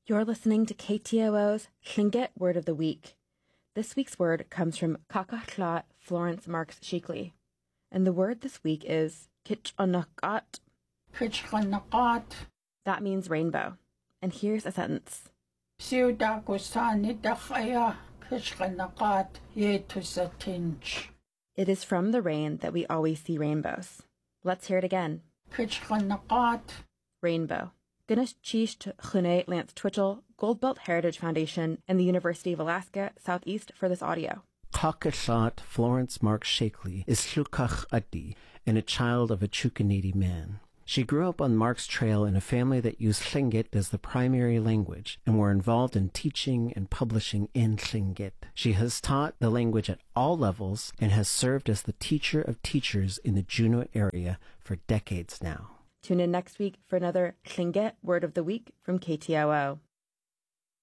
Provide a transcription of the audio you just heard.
You're listening to KTOO's Tlingit Word of the Week. This week's word comes from Kakatla Florence Marks Shakely. And the word this week is Kitchanakat. Kitchanakat. That means rainbow. And here's a sentence. Siudakusani Kitchanakat yetusatinch. It is from the rain that we always see rainbows. Let's hear it again. Kitchanakat. Rainbow. Ganesh Chish Chune Lance Twitchell, Goldbelt Heritage Foundation, and the University of Alaska Southeast for this audio. Kakatlat Florence Marks Shakely is Tlukach Addi and a child of a Chukanidi man. She grew up on Marks Trail in a family that used Tlingit as the primary language and were involved in teaching and publishing in Tlingit. She has taught the language at all levels and has served as the teacher of teachers in the Juneau area for decades now. Tune in next week for another Tlingit Word of the Week from KTOO.